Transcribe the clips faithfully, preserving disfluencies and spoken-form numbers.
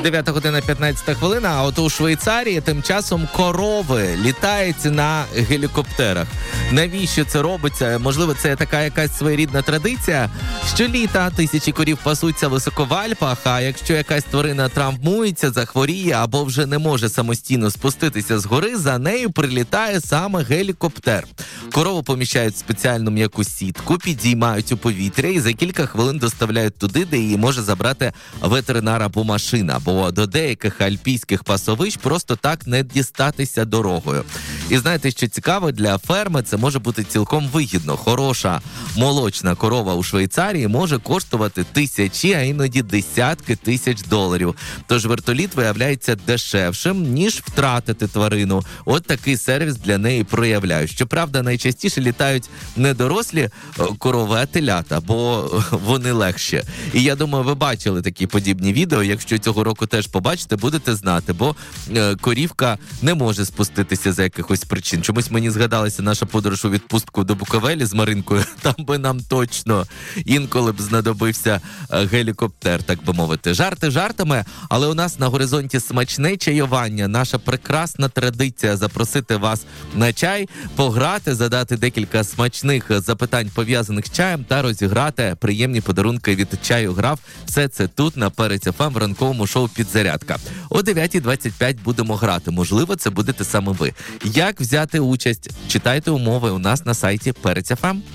дев'ята година п'ятнадцята хвилина, а от у Швейцарії тим часом корови літають на гелікоптерах. Навіщо це робиться? Можливо, це така якась своєрідна традиція. Щоліта тисячі корів пасуться високо в Альпах, а якщо якась тварина травмується, захворіє або вже не може самостійно спуститися з гори, за нею прилітає саме гелікоптер. Корову поміщають в спеціальну м'яку сітку, підіймають у повітря і за кілька хвилин доставляють туди, де її може забрати ветеринар або машина, бо до деяких альпійських пасовищ просто так не дістатися дорогою. І знаєте, що цікаво, для ферми це може бути цілком вигідно. Хороша молочна корова у Швейцарії може коштувати тисячі, а іноді десятки тисяч доларів. Тож вертоліт виявляється дешевшим, ніж втратити тварину. От такий сервіс для неї проявляють. Щоправда, найчастіше літають не дорослі корови, а телята, бо вони легші. І я думаю, ви бачили такі подібні відео. Якщо цього року теж побачите, будете знати, бо е, корівка не може спуститися за якихось причин. Чомусь мені згадалася наша подорож у відпустку до Буковелі з Маринкою. Там би нам точно інколи б знадобився е, гелікоптер, так би мовити. Жарти жартами, але у нас на горизонті смачне чаювання. Наша прекрасна традиція запросити вас на чай, пограти, задати декілька смачних запитань, пов'язаних з чаєм, та розіграти приємні подарунки від чаю граф. Все це тут, на Перець еф ем, в ранковому шоу «Підзарядка». О дев'ята двадцять п'ять будемо грати. Можливо, це будете саме ви. Як взяти участь? Читайте умови у нас на сайті Перець еф ем.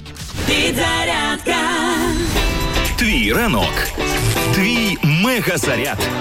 Підзарядка. Твій ранок. Твій мегазаряд.